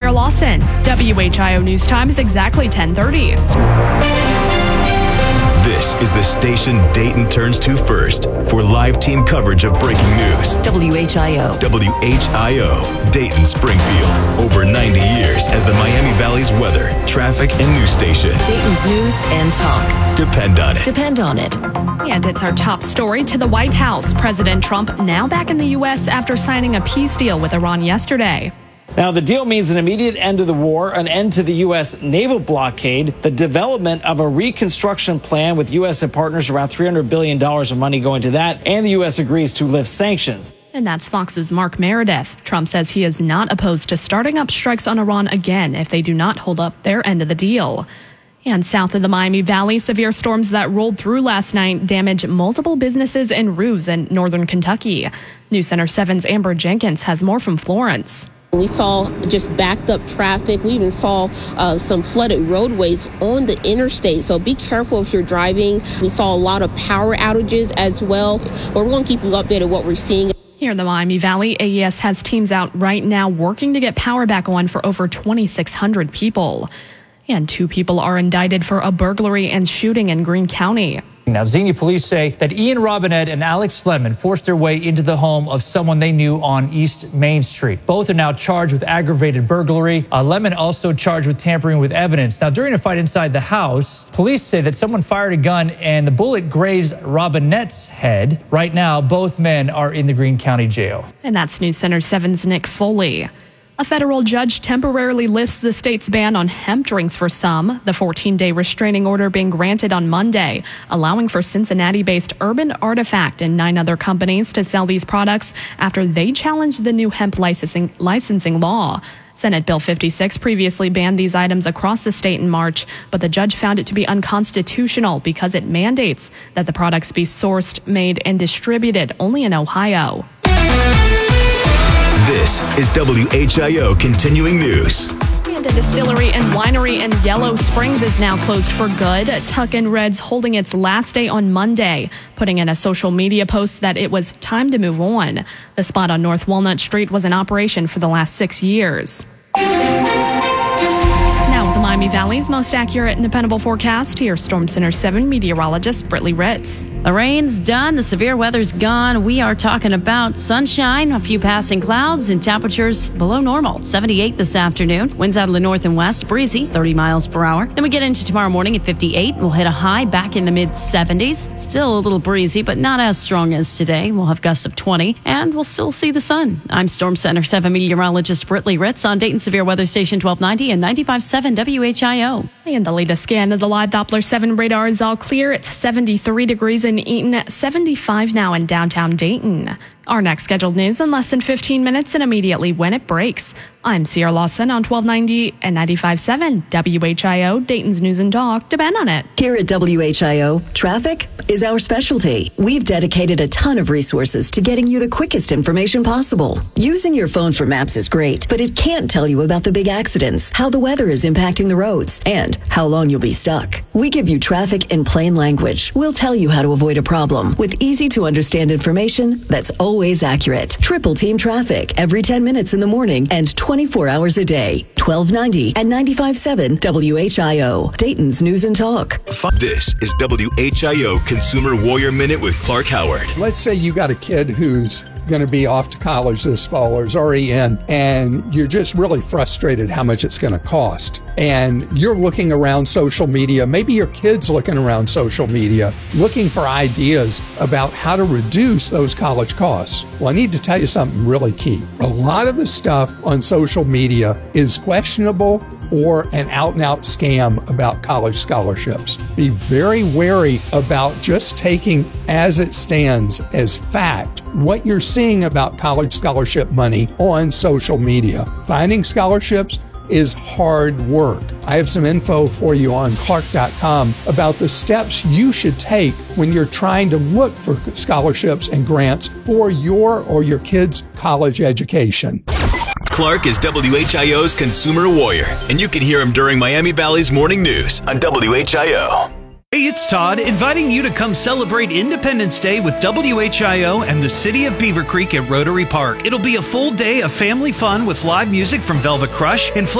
Sarah Lawson. WHIO News Time is exactly 10:30. This is the station Dayton turns to first for live team coverage of breaking news. WHIO. WHIO, Dayton Springfield. Over 90 years as the Miami Valley's weather, traffic, and news station. Dayton's news and talk. Depend on it. Depend on it. And it's our top story to the White House. President Trump now back in the U.S. after signing a peace deal with Iran yesterday. Now, the deal means an immediate end to the war, an end to the U.S. naval blockade, the development of a reconstruction plan with U.S. and partners, around $300 billion of money going to that, and the U.S. agrees to lift sanctions. And that's Fox's Mark Meredith. Trump says he is not opposed to starting up strikes on Iran again if they do not hold up their end of the deal. And south of the Miami Valley, severe storms that rolled through last night damaged multiple businesses and roofs in northern Kentucky. News Center 7's Amber Jenkins has more from Florence. We saw just backed up traffic. We even saw some flooded roadways on the interstate. So be careful if you're driving. We saw a lot of power outages as well. But we're going to keep you updated what we're seeing. Here in the Miami Valley, AES has teams out right now working to get power back on for over 2,600 people. And 2 people are indicted for a burglary and shooting in Greene County. Now, Xenia police say that Ian Robinette and Alex Lemon forced their way into the home of someone they knew on East Main Street. Both are now charged with aggravated burglary. Lemon also charged with tampering with evidence. Now, during a fight inside the house, police say that someone fired a gun and the bullet grazed Robinette's head. Right now, both men are in the Greene County Jail. And that's News Center 7's Nick Foley. A federal judge temporarily lifts the state's ban on hemp drinks for some, the 14-day restraining order being granted on Monday, allowing for Cincinnati-based Urban Artifact and 9 other companies to sell these products after they challenged the new hemp licensing law. Senate Bill 56 previously banned these items across the state in March, but the judge found it to be unconstitutional because it mandates that the products be sourced, made, and distributed only in Ohio. This is WHIO Continuing News. And a distillery and winery in Yellow Springs is now closed for good. Tuck-in Reds holding its last day on Monday, putting in a social media post that it was time to move on. The spot on North Walnut Street was in operation for the last 6 years. Now with the Miami Valley's most accurate and dependable forecast, here's Storm Center 7 meteorologist Brittany Ritz. The rain's done. The severe weather's gone. We are talking about sunshine, a few passing clouds, and temperatures below normal. 78 this afternoon. Winds out of the north and west, breezy, 30 miles per hour. Then we get into tomorrow morning at 58. We'll hit a high back in the mid-70s. Still a little breezy, but not as strong as today. We'll have gusts of 20, and we'll still see the sun. I'm Storm Center 7 meteorologist Brittany Ritz on Dayton Severe Weather Station 1290 and 95.7 WHIO. And the latest scan of the live Doppler 7 radar is all clear. It's 73 degrees in Eaton, 75 now in downtown Dayton. Our next scheduled news in less than 15 minutes and immediately when it breaks. I'm Sierra Lawson on 1290 and 95.7 WHIO, Dayton's News and Talk. Depend on it. Here at WHIO, traffic is our specialty. We've dedicated a ton of resources to getting you the quickest information possible. Using your phone for maps is great, but it can't tell you about the big accidents, how the weather is impacting the roads, and how long you'll be stuck. We give you traffic in plain language. We'll tell you how to avoid a problem with easy-to-understand information that's always accurate. Triple Team Traffic every 10 minutes in the morning and 24 hours a day. 1290 and 95.7 WHIO, Dayton's News and Talk. This is WHIO Consumer Warrior Minute with Clark Howard. Let's say you got a kid who's going to be off to college this fall or is already in, and you're just really frustrated how much it's going to cost. And you're looking around social media, maybe your kid's looking around social media, looking for ideas about how to reduce those college costs. Well, I need to tell you something really key. A lot of the stuff on social media is questionable or an out-and-out scam about college scholarships. Be very wary about just taking as it stands as fact what you're seeing about college scholarship money on social media. Finding scholarships is hard work. I have some info for you on Clark.com about the steps you should take when you're trying to look for scholarships and grants for your or your kids' college education. Clark is WHIO's Consumer Warrior, and you can hear him during Miami Valley's Morning News on WHIO. Hey, it's Todd, inviting you to come celebrate Independence Day with WHIO and the City of Beaver Creek at Rotary Park. It'll be a full day of family fun with live music from Velvet Crush and